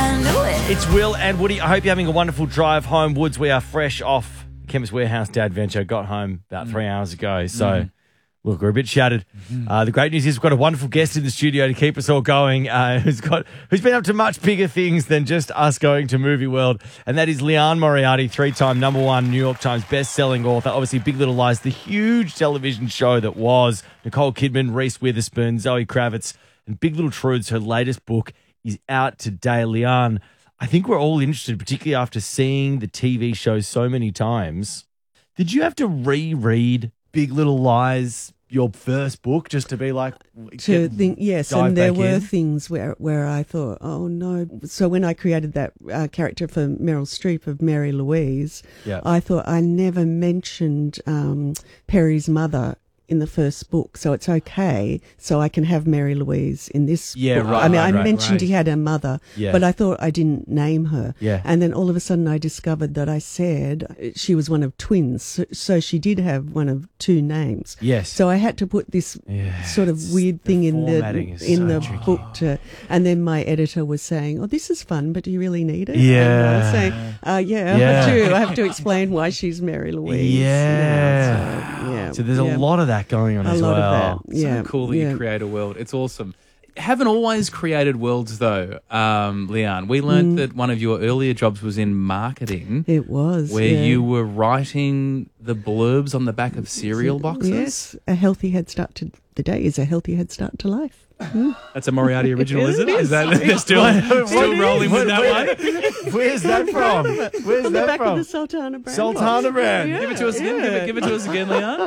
I knew it. It's Will and Woody. I hope you're having a wonderful drive home. Woods, we are fresh off Chemist Warehouse Day Adventure. Got home about 3 hours ago. So, look, we're a bit shattered. The great news is we've got a wonderful guest in the studio to keep us all going who's been up to much bigger things than just us going to Movie World. And that is Liane Moriarty, 3-time #1 New York Times best-selling author. Obviously, Big Little Lies, the huge television show that was Nicole Kidman, Reese Witherspoon, Zoe Kravitz, and Big Little Truths. Her latest book is out today. Liane, I think we're all interested, particularly after seeing the TV show so many times. Did you have to reread Big Little Lies, your first book, just to be like... Yes, and there were things where I thought, oh, no. So when I created that character for Meryl Streep of Mary Louise, I thought I never mentioned Perry's mother in the first book, so it's okay. So I can have Mary Louise in this book. Right. I mean, I mentioned he had a mother, but I thought I didn't name her. Yeah. And then all of a sudden I discovered that I said she was one of twins, so she did have one of two names. Yes. So I had to put this sort of weird thing in the book and then my editor was saying, "Oh, this is fun, but do you really need it?" Yeah. And I was saying, I have to explain why she's Mary Louise. Yeah. So there's a lot of that going on as well. A lot of that. Yeah. So cool that you create a world. It's awesome. Haven't always created worlds though, Liane. We learned that one of your earlier jobs was in marketing. It was. Where you were writing the blurbs on the back of cereal boxes. Yes. A healthy head start to the day is a healthy head start to life. That's a Moriarty original, is it? Is that still rolling with that one? Where's that from? Where's on that the back from? of the Sultana brand. Sultana brand. Yeah, Give it to us again. Give it to us again, Liane.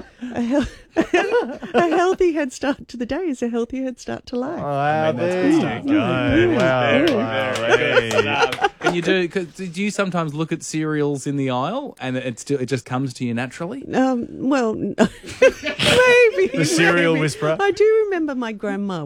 A healthy head start to the day is a healthy head start to life. Wow, there you go. Wow. And you do you sometimes look at cereals in the aisle and it just comes to you naturally? Well, maybe. The cereal whisperer. I do remember my grandma